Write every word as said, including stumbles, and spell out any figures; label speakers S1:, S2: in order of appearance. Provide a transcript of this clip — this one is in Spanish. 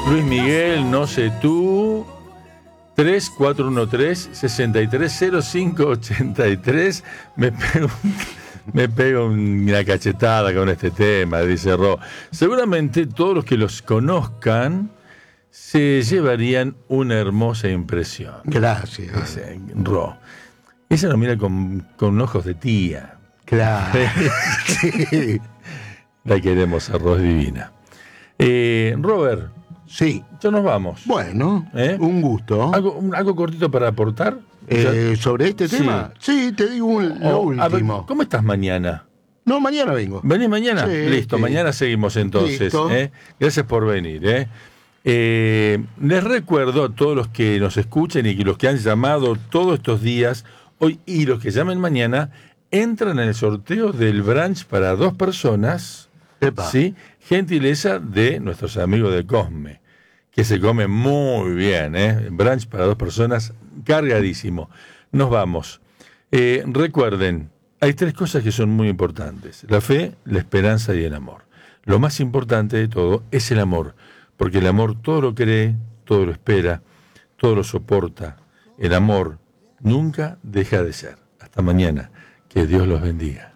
S1: Luis Miguel, no sé tú. tres cuatro uno tres, seis tres cero cinco ocho tres. Me pego, me pego una cachetada con este tema, dice Ro. Seguramente todos los que los conozcan se llevarían una hermosa impresión.
S2: Gracias.
S1: Dice Ro. Ella lo mira con, con ojos de tía.
S2: Claro. Sí.
S1: La queremos a Ro, es divina. Eh, Robert.
S2: Sí.
S1: Ya nos vamos.
S2: Bueno,
S1: ¿Eh?
S2: un gusto.
S1: ¿Algo, un- ¿Algo cortito para aportar?
S2: Eh,
S1: Ya-
S2: ¿Sobre este
S1: Sí.
S2: tema? Sí, te digo un- lo
S1: O, a ver,
S2: último.
S1: ¿cómo estás mañana?
S2: No, mañana vengo.
S1: ¿Venís mañana?
S2: Sí,
S1: Listo,
S2: sí.
S1: mañana seguimos entonces.
S2: Listo.
S1: ¿eh? Gracias por venir. ¿eh? Eh, les recuerdo a todos los que nos escuchen y que los que han llamado todos estos días, hoy y los que llamen mañana, entran en el sorteo del brunch para dos personas.
S2: Epa.
S1: ¿Sí? Gentileza de nuestros amigos de Cosme, que se come muy bien, ¿eh? Brunch para dos personas, cargadísimo. Nos vamos. Eh, recuerden, hay tres cosas que son muy importantes: la fe, la esperanza y el amor. Lo más importante de todo es el amor, porque el amor todo lo cree, todo lo espera, todo lo soporta. El amor nunca deja de ser. Hasta mañana. Que Dios los bendiga.